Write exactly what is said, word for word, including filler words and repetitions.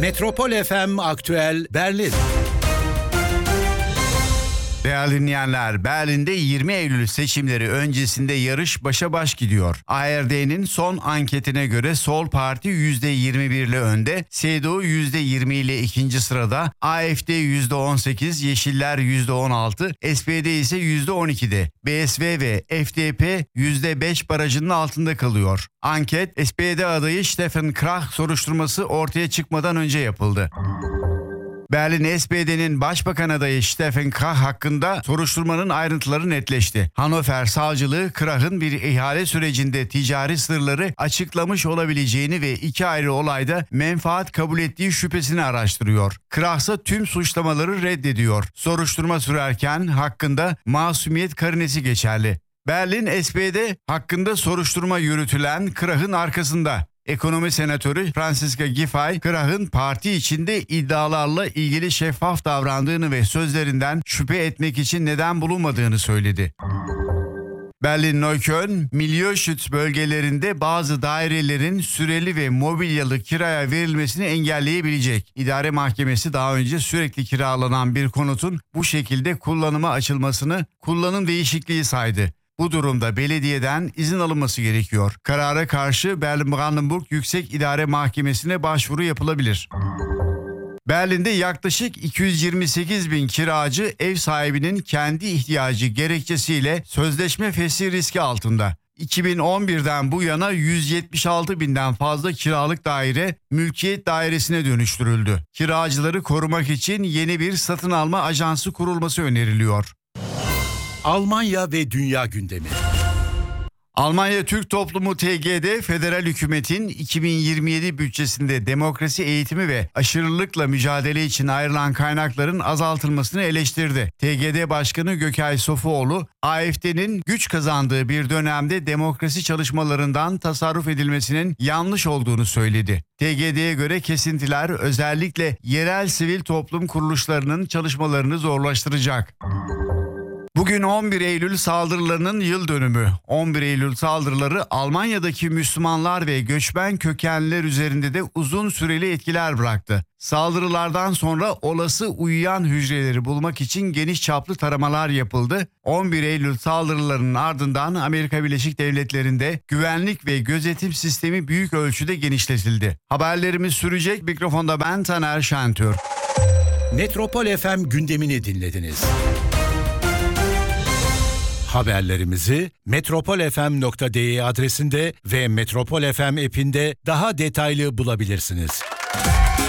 Metropol F M Aktüel Berlin. Değerli dinleyenler, Berlin'de yirmi Eylül seçimleri öncesinde yarış başa baş gidiyor. A R D'nin son anketine göre Sol Parti yüzde yirmi bir ile önde, C D U yüzde yirmi ile ikinci sırada, A F D yüzde on sekiz, Yeşiller yüzde on altı, S P D ise yüzde on ikide. B S V ve F D P yüzde beş barajının altında kalıyor. Anket, S P D adayı Stefan Krach soruşturması ortaya çıkmadan önce yapıldı. Berlin S P D'nin Başbakan adayı Stefan Krach hakkında soruşturmanın ayrıntıları netleşti. Hannover Savcılığı Krach'ın bir ihale sürecinde ticari sırları açıklamış olabileceğini ve iki ayrı olayda menfaat kabul ettiği şüphesini araştırıyor. Krach ise tüm suçlamaları reddediyor. Soruşturma sürerken hakkında masumiyet karinesi geçerli. Berlin S P D hakkında soruşturma yürütülen Krach'ın arkasında. Ekonomi senatörü Franziska Giffey, Krach'ın parti içinde iddialarla ilgili şeffaf davrandığını ve sözlerinden şüphe etmek için neden bulunmadığını söyledi. Berlin-Neukölln, Milieuschutzes bölgelerinde bazı dairelerin süreli ve mobilyalı kiraya verilmesini engelleyebilecek. İdare Mahkemesi daha önce sürekli kiralanan bir konutun bu şekilde kullanıma açılmasını kullanım değişikliği saydı. Bu durumda belediyeden izin alınması gerekiyor. Karara karşı Berlin-Brandenburg Yüksek İdare Mahkemesi'ne başvuru yapılabilir. Berlin'de yaklaşık iki yüz yirmi sekiz bin kiracı ev sahibinin kendi ihtiyacı gerekçesiyle sözleşme fesli riski altında. iki bin on birden bu yana yüz yetmiş altı binden fazla kiralık daire mülkiyet dairesine dönüştürüldü. Kiracıları korumak için yeni bir satın alma ajansı kurulması öneriliyor. Almanya ve dünya gündemi. Almanya Türk Toplumu T G D, federal hükümetin iki bin yirmi yedi bütçesinde demokrasi eğitimi ve aşırılıkla mücadele için ayrılan kaynakların azaltılmasını eleştirdi. T G D Başkanı Gökay Sofuoğlu, A F D'nin güç kazandığı bir dönemde demokrasi çalışmalarından tasarruf edilmesinin yanlış olduğunu söyledi. T G D'ye göre kesintiler özellikle yerel sivil toplum kuruluşlarının çalışmalarını zorlaştıracak. Bugün on bir Eylül saldırılarının yıl dönümü. on bir Eylül saldırıları Almanya'daki Müslümanlar ve göçmen kökenliler üzerinde de uzun süreli etkiler bıraktı. Saldırılardan sonra olası uyuyan hücreleri bulmak için geniş çaplı taramalar yapıldı. on bir Eylül saldırılarının ardından Amerika Birleşik Devletleri'nde güvenlik ve gözetim sistemi büyük ölçüde genişletildi. Haberlerimiz sürecek. Mikrofonda ben Taner Şentürk. Metropol F M gündemini dinlediniz. Haberlerimizi metropol f m nokta d e adresinde ve Metropol F M app'inde daha detaylı bulabilirsiniz.